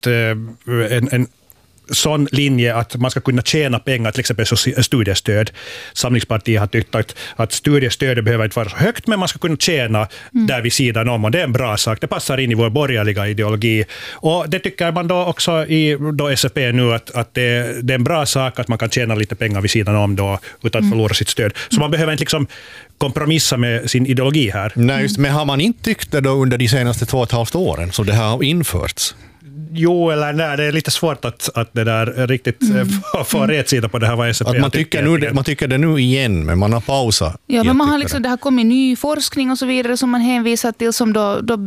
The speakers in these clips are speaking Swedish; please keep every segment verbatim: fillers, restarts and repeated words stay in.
att en, en sån linje att man ska kunna tjäna pengar, till exempel studiestöd. Samlingspartiet har tyckt att, att studiestödet behöver inte vara så högt, men man ska kunna tjäna mm. där vid sidan om, och det är en bra sak. Det passar in i vår borgerliga ideologi. Och det tycker man då också i då S F P nu, att, att det, det är en bra sak att man kan tjäna lite pengar vid sidan om då, utan att mm. förlora sitt stöd. Så man behöver inte liksom kompromissa med sin ideologi här. Nej, just, men har man inte tyckt det då under de senaste två och ett halvt åren så det här har införts? Jo, eller nej, det är lite svårt att, att det där riktigt mm. få rätt sida på det här vad S F P att man tycker, nu, det, man tycker det nu igen, men man har pausat. Ja, men man har liksom, det har kommit ny forskning och så vidare som man hänvisar till som då, då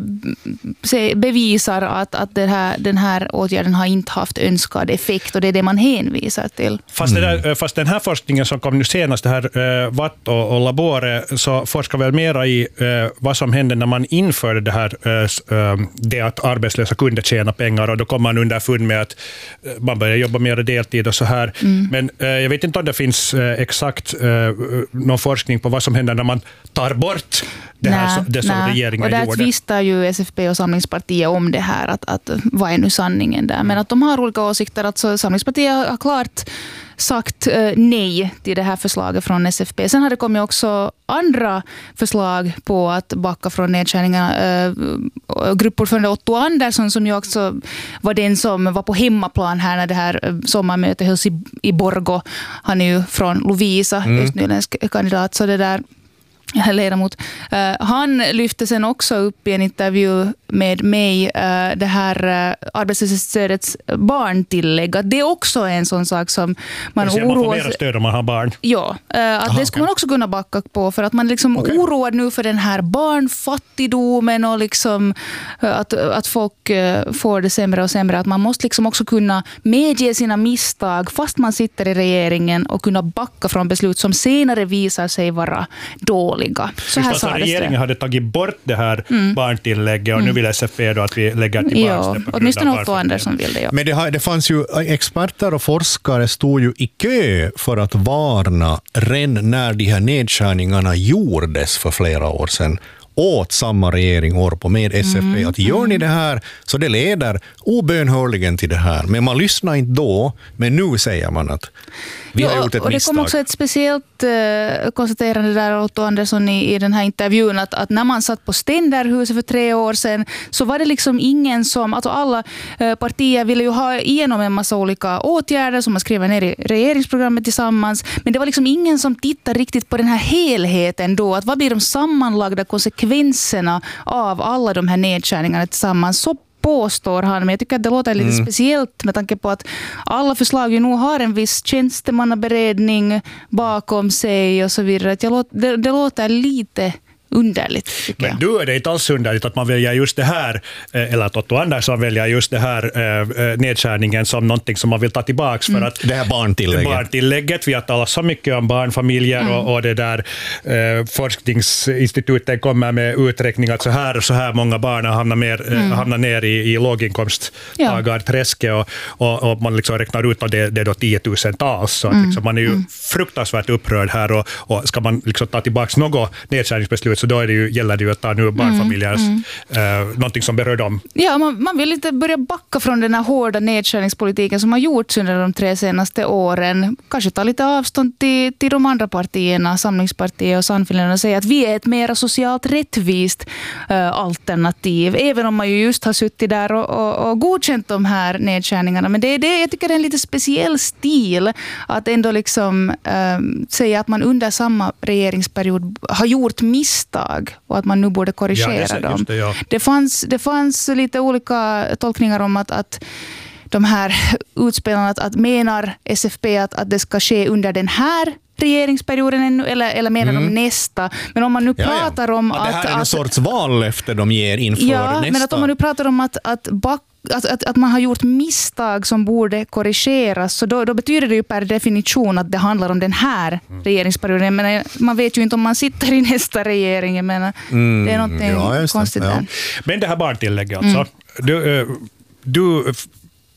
bevisar att, att det här, den här åtgärden har inte haft önskad effekt, och det är det man hänvisar till. Fast, det där, fast den här forskningen som kom nu senast, det här uh, Watt och, och Labore, så forskar väl mera i uh, vad som hände när man införde det här uh, det att arbetslösa kunde tjäna pengar, och då kommer man underfund med att man börjar jobba mer deltid och så här. Mm. Men eh, jag vet inte om det finns eh, exakt eh, någon forskning på vad som händer när man tar bort det, nä, här, det som nä. regeringen gjorde. Och där gjorde. tvistar ju S F P och Samlingspartiet om det här, att, att vad är nu sanningen där. Men att de har olika åsikter. Alltså, Samlingspartiet har klart sagt eh, nej till det här förslaget från S F P. Sen har det kommit också andra förslag på att backa från nedskärningarna. Eh, gruppordförande Otto Andersson, som ju också var den som var på hemmaplan här när det här sommarmötet hölls i, i Borgå. Han är ju från Lovisa, mm. östnyländsk kandidat, så det där ledamot. Uh, han lyfte sen också upp i en intervju med mig uh, det här uh, arbetslöshetsstödets barntillägg. Att det är också en sån sak som man oroar sig... Man får mera stöd om man har barn. Ja, uh, att Aha, det skulle okay. man också kunna backa på, för att man liksom okay. oroar nu för den här barnfattigdomen och liksom uh, att, att folk uh, får det sämre och sämre. Att man måste liksom också kunna medge sina misstag fast man sitter i regeringen och kunna backa från beslut som senare visar sig vara dåliga. Så här sa regeringen hade tagit bort det här mm. barntillägget, och nu vill S F P då att vi lägger tillbaka ja, det. Åtminstone Otto Andersson vill det, ja. Men det, har, det fanns ju experter och forskare stod ju i kö för att varna redan när de här nedskärningarna gjordes för flera år sedan åt samma regering år på med S F P mm. att gör ni det här så det leder obönhörligen till det här. Men man lyssnar inte då, men nu säger man att vi har gjort ett och det misstag. kom också ett speciellt uh, konstaterande där Otto Andersson i, i den här intervjun att, att när man satt på Ständerhuset för tre år sedan så var det liksom ingen som, alltså alla uh, partier ville ju ha igenom en massa olika åtgärder som man skrev ner i regeringsprogrammet tillsammans, men det var liksom ingen som tittade riktigt på den här helheten då, att vad blir de sammanlagda konsekvenserna av alla de här nedskärningarna tillsammans, så påstår han, men jag tycker att det låter lite mm. speciellt med tanke på att alla förslag ju nog har en viss tjänstemannaberedning bakom sig och så vidare. Att jag låt, det, det låter lite underligt, tycker men jag. då är det inte alls underligt att man väljer just det här, eller att Otto Andersson väljer just det här eh, nedskärningen som någonting som man vill ta tillbaka mm. för att det här barntillägget. barntillägget, vi har talat så mycket om barnfamiljer mm. och, och det där eh, forskningsinstituten kommer med uträkningar att så här och så här många barn hamnar, mer, mm. eh, hamnar ner i, i låginkomsttagarträsket och, och, och man liksom räknar ut att det, det är då tiotusentals, så att mm. liksom man är ju mm. fruktansvärt upprörd här, och, och ska man liksom ta tillbaka något nedskärningsbeslut så då är det ju, gäller det ju att ta nu barnfamiljers mm, mm. eh, någonting som berör dem. Ja, man, man vill inte börja backa från den här hårda nedskärningspolitiken som har gjorts under de tre senaste åren. Kanske ta lite avstånd till, till de andra partierna, Samlingspartiet och Sannfinländarna, och säga att vi är ett mer socialt rättvist eh, alternativ. Även om man ju just har suttit där och, och, och godkänt de här nedskärningarna. Men det är det, jag tycker det är en lite speciell stil att ändå liksom eh, säga att man under samma regeringsperiod har gjort misstag och att man nu borde korrigera ja, det, dem. Det, ja. det, fanns, det fanns lite olika tolkningar om att, att de här utspelarna, att, att menar S F P att, att det ska ske under den här regeringsperioden ännu, eller, eller menar mm. de nästa. Men om man nu ja, pratar ja. om ja, att... Det här är en att, sorts vallöfte de ger inför ja, nästa. Men att om man nu pratar om att, att backa Att, att, att man har gjort misstag som borde korrigeras, så då, då betyder det ju per definition att det handlar om den här mm. regeringsperioden. Men man vet ju inte om man sitter i nästa regering, men mm. det är någonting ja, konstigt ja. där. Men det här barntillägget alltså, mm. du, du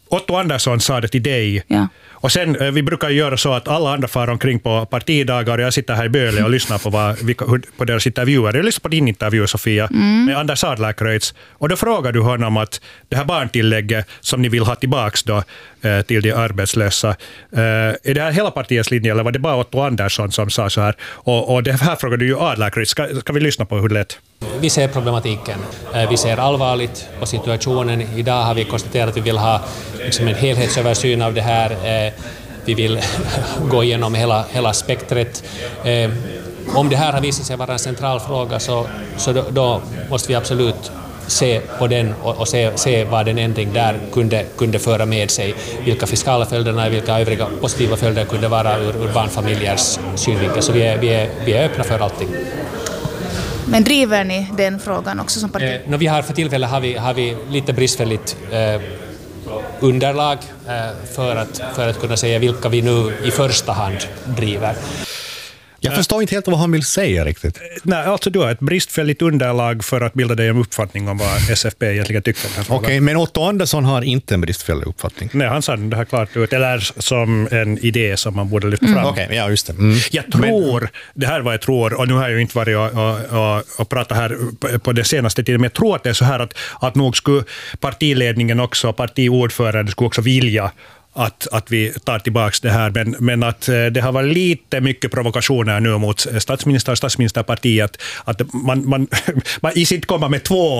Otto Andersson sa det till dig. Ja. Och sen, vi brukar göra så att alla andra far omkring på partidagar och jag sitter här i Böle och lyssnar på, vad, på deras intervjuer. Jag lyssnar på din intervju, Sofia, mm. med Anders Adlercreutz. Och då frågar du honom att det här barntillägget som ni vill ha tillbaka då, eh, till de arbetslösa, eh, är det här hela partiets linje eller var det bara Otto Andersson som sa så här? Och, och det här frågar du ju Adlercreutz. Ska, ska vi lyssna på hur det lät? Vi ser problematiken. Vi ser allvarligt på situationen. Idag har vi konstaterat att vi vill ha liksom en helhetsöversyn av det här. Vi vill gå igenom hela, hela spektret. Om det här har visat sig vara en central fråga så, så då, då måste vi absolut se på den och, och se, se vad en ändring där kunde, kunde föra med sig. Vilka fiskala följderna, vilka övriga positiva följder kunde vara ur, ur barnfamiljers synvinkel. Så vi är, vi är, vi är öppna för allting. Men driver ni den frågan också som parti? Eh, no, vi har för tillfället har vi, har vi lite bristfälligt eh, underlag eh, för, att, för att kunna säga vilka vi nu i första hand driver. Jag förstår inte helt vad han vill säga riktigt. Nej, alltså du har ett bristfälligt underlag för att bilda dig en uppfattning om vad S F P egentligen tycker om den här frågan. Okej, men Otto Andersson har inte en bristfällig uppfattning. Nej, han sa det här klart ut, eller som en idé som man borde lyfta fram. Mm. Okej, okay, ja just det. Mm. Jag tror, men det här var ett tror, och nu har jag ju inte varit och, och, och, och pratat här på det senaste tiden, men jag tror att det är så här att, att nog skulle partiledningen också, partiordförande skulle också vilja Att, att vi tar tillbaka det här, men, men att det har varit lite mycket provokationer nu mot statsminister och statsministerpartiet, att man, man, man i sitt komma med två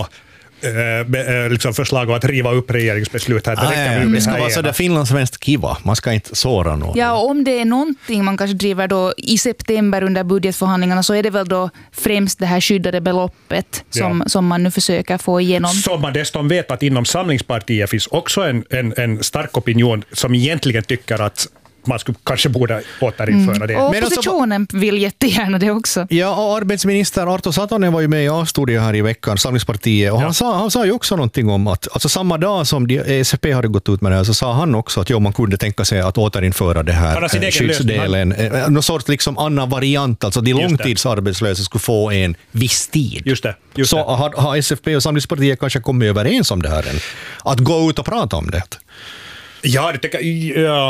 eh, liksom förslag om att riva upp regeringsbeslut här. Det, ah, ja, ja. det ska vara så det finlandssvenskt kiva, man ska inte såra någon. Ja, och om det är någonting man kanske driver då i september under budgetförhandlingarna så är det väl då främst det här skyddade beloppet som, ja. som man nu försöker få igenom. Som man dessutom vet att inom Samlingspartiet finns också en, en, en stark opinion som egentligen tycker att man skulle kanske borde återinföra mm. det. Och oppositionen alltså, vill jättegärna det också. Ja, och arbetsminister Arto Satonen var ju med i A-studion här i veckan, Samlingspartiet, och ja. han, sa, han sa ju också någonting om att alltså samma dag som S F P hade gått ut med det här så sa han också att jo, man kunde tänka sig att återinföra det här eh, skyddsdelen. Han... Någon sorts liksom annan variant, alltså de långtidsarbetslösa skulle få en viss tid. Just det. Just så det. Har, har S F P och Samlingspartiet kanske kommit överens om det här än? Att gå ut och prata om det? Ja, det tycker jag...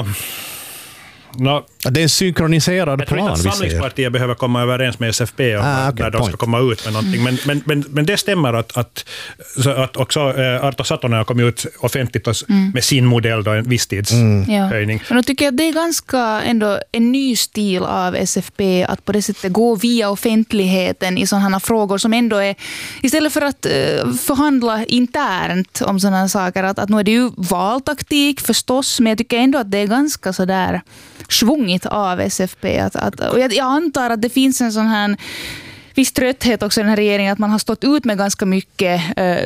No, det är en synkroniserad jag plan. Jag tror inte att Samlingspartiet behöver komma överens med S F P om ah, okay, när de point. ska komma ut med någonting. Men, men, men, men det stämmer att, att, att också eh, Arto Satonen har kommit ut offentligt mm. med sin modell, då, en visstidshöjning. Mm. Ja. Men då tycker jag att det är ganska ändå en ny stil av S F P att på det sättet gå via offentligheten i sådana frågor som ändå är, istället för att eh, förhandla internt om sådana saker, att, att nu är det ju valtaktik förstås, men jag tycker ändå att det är ganska sådär svungit av S F P. Att, att, och jag, jag antar att det finns en sån här viss trötthet också i den här regeringen att man har stått ut med ganska mycket eh,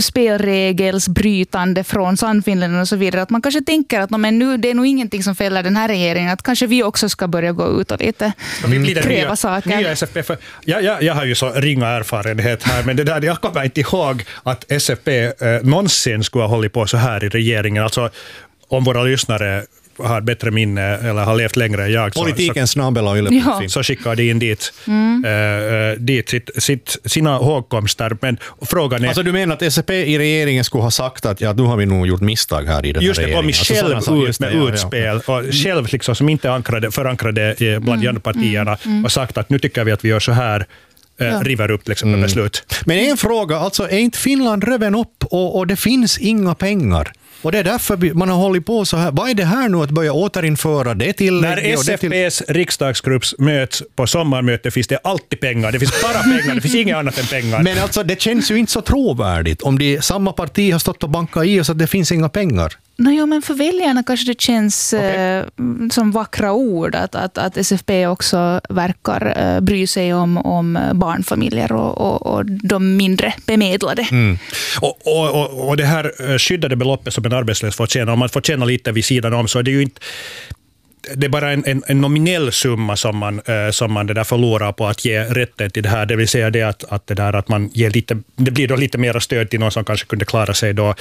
spelregelsbrytande från Sannfinland och så vidare. Att man kanske tänker att no, men nu, det är nog ingenting som fäller den här regeringen. Att kanske vi också ska börja gå ut och lite mm. kräva nya, saker. Nya S F P för, jag, jag, jag har ju så ringa erfarenhet här, men det där, jag kommer inte ihåg att S F P eh, någonsin skulle ha hållit på så här i regeringen. Alltså om våra lyssnare har bättre minne eller har levt längre än jag. Politiken snabbel och ja. Så skickar de in dit, mm. uh, dit sitt, sitt, sina hågkomster. Men frågan är... Alltså du menar att S F P i regeringen skulle ha sagt att ja, nu har vi nog gjort misstag här i den just här regeringen. Just det, och själv ut med det, utspel ja, ja. och själv liksom som inte ankrade, förankrade bland mm. de andra partierna mm. Mm. och sagt att nu tycker vi att vi gör så här. Ja. River upp liksom mm. beslut. Men en fråga, alltså är inte Finland röven upp och, och det finns inga pengar? Och det är därför man har hållit på så här. Vad är det här nu att börja återinföra det till? När S F P:s till... riksdagsgrupp möts på sommarmöte finns det alltid pengar. Det finns bara pengar, det finns inget annat än pengar. Men alltså det känns ju inte så trovärdigt om det samma parti har stått och bankat i oss att det finns inga pengar. Naja, men för väljarna kanske det känns okay. eh, som vackra ord att, att, att S F P också verkar eh, bry sig om, om barnfamiljer och, och, och de mindre bemedlade. Mm. Och, och, och, och det här skyddade beloppet som en arbetslös får tjäna, om man får tjäna lite vid sidan om så är det ju inte det är bara en, en, en nominell summa som man, eh, som man det där förlorar på att ge rätten till det här. Det vill säga det att, att, det, där, att man ger lite, det blir då lite mer stöd till någon som kanske kunde klara sig då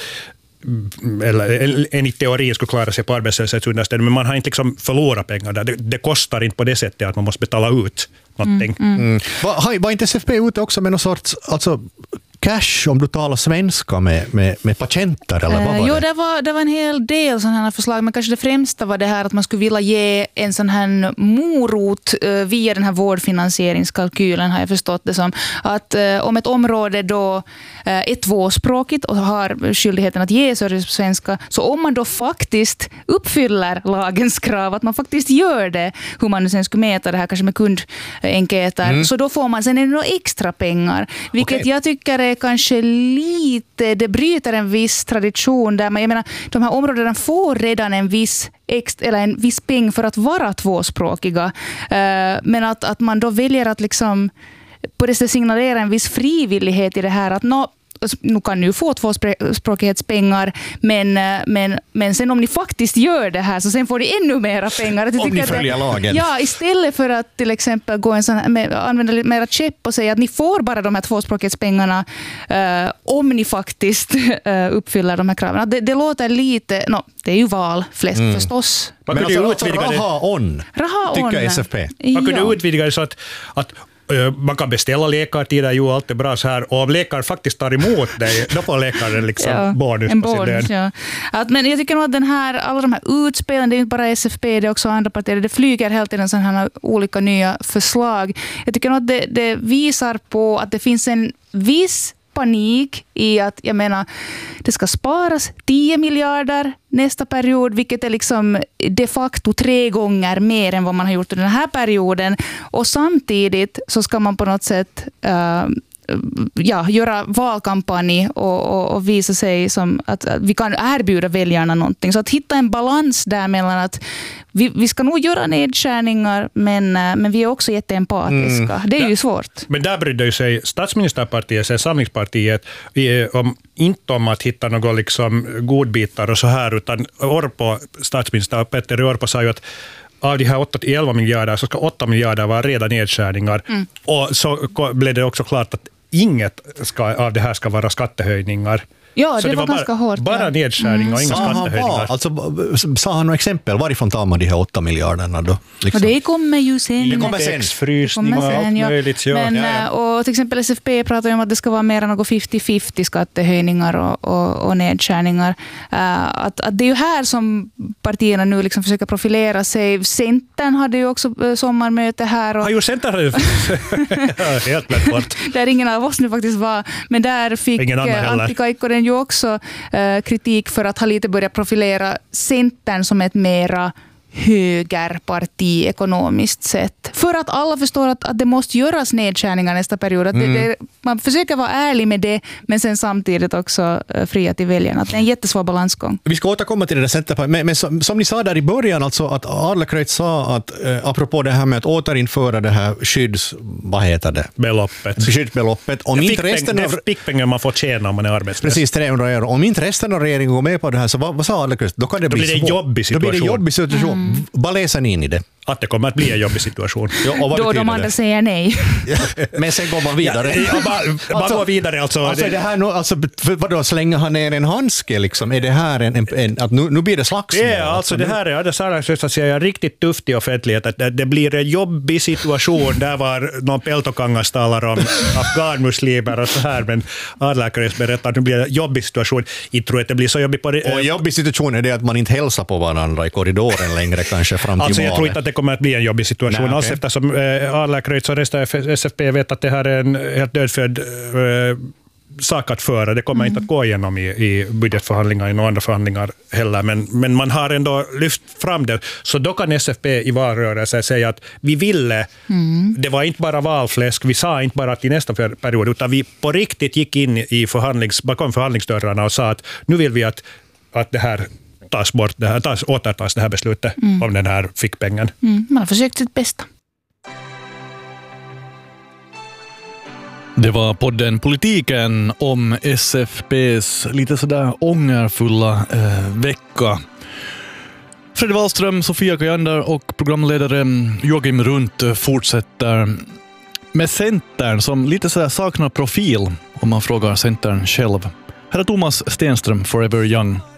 eller en i teorin skulle klara sig på arbetslöshetsunderstöd, men man har inte liksom förlorat pengar där. Det, det kostar inte på det sättet att man måste betala ut någonting. Mm, mm. Mm. Var, var inte S F P ute också med någon sorts alltså, cash om du talar svenska med, med, med patienter eller vad var Uh, det? jo, det var, det var en hel del sådana här förslag, men kanske det främsta var det här att man skulle vilja ge en sån här morot uh, via den här vårdfinansieringskalkylen, har jag förstått det som. Att uh, om ett område då uh, är tvåspråkigt och har skyldigheten att ge service på svenska, så om man då faktiskt uppfyller lagens krav, att man faktiskt gör det, hur man sen skulle mäta det här kanske med kundenkäter, mm. så då får man sen några extra pengar. Vilket okay. jag tycker är kanske lite, det bryter en viss tradition där man, jag menar, de här områdena får redan en viss extra, eller en viss peng för att vara tvåspråkiga. Uh, men att, att man då väljer att liksom på det sättet signalera en viss frivillighet i det här, att no, nu kan ni få tvåspråkighetspengar, men, men, men sen om ni faktiskt gör det här, så sen får ni ännu mera pengar. Om ni följer det, lagen. Ja, istället för att till exempel gå en sån här, med, använda lite mera käpp och säga att ni får bara de här tvåspråkighetspengarna uh, om ni faktiskt uh, uppfyller de här kraven. Det, det låter lite, no, det är ju valfläsk mm. förstås. Men alltså, alltså raha on, raha tycker on. S F P. Man kunde ja. utvidga det så att, att man kan beställa läkartider, ju allt är bra så här, och om läkaren faktiskt tar emot dig, då får läkaren liksom ja, bonus en på sin bonus, lön. ja. Att, men jag tycker nog att den här, alla de här utspelen, det är inte bara S F P, det är också andra partier, det flyger helt tiden sådana här olika nya förslag. Jag tycker nog att det, det visar på att det finns en viss panik i att, jag menar, det ska sparas tio miljarder nästa period, vilket är liksom de facto tre gånger mer än vad man har gjort under den här perioden. Och samtidigt så ska man på något sätt uh, ja, göra valkampanj och, och, och visa sig som att, att vi kan erbjuda väljarna någonting. Så att hitta en balans där mellan att vi, vi ska nog göra nedskärningar, men, men vi är också jätteempatiska. Mm. Det är ju svårt. Men där brydde ju sig statsministerpartiet, sig Samlingspartiet, om, inte om att hitta några liksom godbitar och så här, utan Orpo, statsminister Petteri Orpo sa ju att av de här åtta till elva miljarder så ska åtta miljarder vara redan nedskärningar. Mm. Och så blev det också klart att inget ska, av det här ska vara skattehöjningar. Ja, så det, det var, var ganska bara, hårt. bara ja. nedskärningar mm. och inga sa skattehöjningar. Han alltså, sa han några exempel? Varifrån tar man de här åtta miljarderna då? Liksom? Och det kommer ju sen. Det kommer sen. Frysning och allt ja. möjligt. Ja. Men, ja, ja. Och till exempel S F P pratar ju om att det ska vara mer än något femtio femtio skattehöjningar och, och, och nedskärningar. Uh, att, att det är ju här som partierna nu liksom försöker profilera sig. Centern hade ju också sommarmöte här. Och ja, ju Centern hade helt lätt bort. Där ingen av oss nu faktiskt var. Men där fick Antti Kaikkonen ju också uh, kritik för att ha lite börjat profilera Centern som ett mera högerparti ekonomiskt sett. För att alla förstår att, att det måste göras nedskärningar nästa period. Att mm. det, det, man försöker vara ärlig med det, men sen samtidigt också uh, fria till väljarna. Att det är en jättesvår balansgång. Vi ska återkomma till det där Centerpartiet. Men, men som, som ni sa där i början, alltså att Adlercreutz sa att eh, apropå det här med att återinföra det här skydds... Vad heter det? Beloppet. Skyddsbeloppet. Om inte resten av... Fickpengar man får tjäna om man är arbetslös. Precis, trehundra euro. Om inte resten av regeringen går med på det här, så vad, vad sa Adlercreutz? Då kan det då bli blir det en jobbig situation. Då blir det jobbig situation. Mm. Vad läser ni in i det? Att det kommer att bli en jobbig situation. Ja, och då de andra det? säger nej. Men sen går man vidare. Ja, ja, bara, bara alltså, gå vidare. Alltså, alltså, det, det här, alltså, vadå, slänger han ner en handske? Liksom? Är det här en, en, en att nu, nu blir det slagsmål? Ja, alltså, alltså det här är det Sara säger riktigt tufft i offentlighet. Att det, det blir en jobbig situation. Där var någon peltokangas talar om afghanmuslimer och så här. Men Adlercreutz berättar att det blir en jobbig situation. Jag tror att det blir så jobbig på det. Och en jobbig situation är det att man inte hälsar på varandra i korridoren längre kanske fram till alltså, jag valet. tror inte att det kommer att bli en jobbig situation. Nej, okay. Alltså, eftersom eh, Adlercreutz och resten av S F P vet att det här är en helt dödfödd eh, sak att föra. Det kommer mm. inte att gå igenom i, i budgetförhandlingar i några andra förhandlingar heller. Men, men man har ändå lyft fram det. Så då kan S F P i valrörelsen säga att vi ville, mm. det var inte bara valfläsk, vi sa inte bara att i nästa period, utan vi på riktigt gick in i förhandlings, bakom förhandlingsdörrarna och sa att nu vill vi att, att det här tas bort, det här, tas, återtas det här beslutet mm. om den här fickpengen. Mm, man har försökt sitt bästa. Det var podden Politiken om S F P:s lite sådär ångerfulla eh, vecka. Fredrik Wallström, Sofia Kajander och programledare Joakim Runt fortsätter med Centern som lite sådär saknar profil om man frågar Centern själv. Här är Thomas Stenström, Forever Young.